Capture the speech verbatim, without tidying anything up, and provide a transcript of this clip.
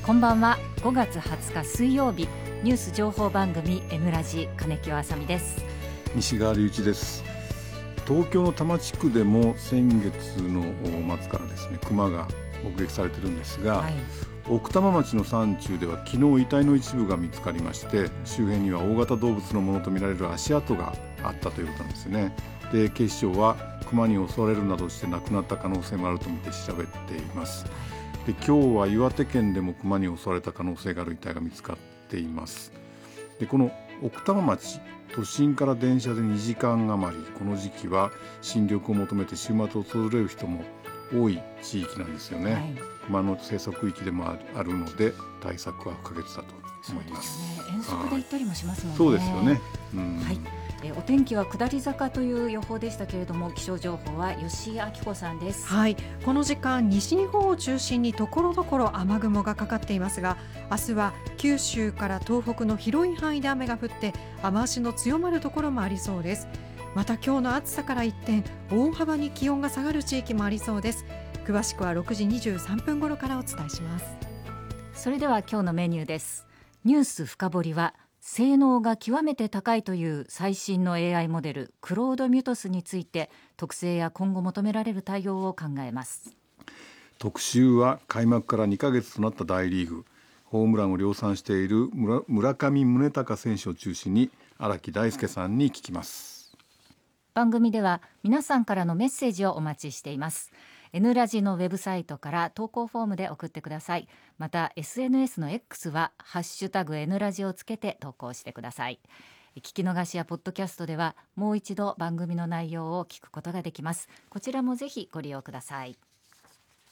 こんばんは。ごがつはつか水曜日、ニュース情報番組 N ラジ金清あさみです。 西川隆一です。東京の多摩地区でも先月の末からですね、クマが目撃されているんですが、はい、奥多摩町の山中では昨日遺体の一部が見つかりまして、周辺には大型動物のものとみられる足跡があったということなんですね。で、警視庁はクマに襲われるなどして亡くなった可能性もあるとみて調べています。で、今日は岩手県でもクマに襲われた可能性がある遺体が見つかっています。で、この奥多摩町、都心から電車でにじかん余り、この時期は新緑を求めて週末を訪れる人も多い地域なんですよね。はい、クマの生息域でもあるので対策は不可欠だと思います。 そうですね、遠足で行ったりもしますもんね。 そうですよね、うん、 はい。えお天気は下り坂という予報でしたけれども、気象情報は吉井明子さんです。 はい、この時間西日本を中心にところどころ雨雲がかかっていますが、明日は九州から東北の広い範囲で雨が降って雨足の強まるところもありそうです。また今日の暑さから一転、大幅に気温が下がる地域もありそうです。詳しくはろくじにじゅうさんぷん頃からお伝えします。 それでは今日のメニューです。ニュース深掘りは、性能が極めて高いという最新の エーアイ モデルクロードミュトスについて、特性や今後求められる対応を考えます。 特集は開幕からにかげつとなった大リーグ、ホームランを量産している 村, 村上宗隆選手を中心に荒木大輔さんに聞きます。 番組では皆さんからのメッセージをお待ちしています。N ラジのウェブサイトから投稿フォームで送ってください。また エスエヌエス の X はハッシュタグ N ラジをつけて投稿してください。聞き逃しやポッドキャストではもう一度番組の内容を聞くことができます。こちらもぜひご利用ください。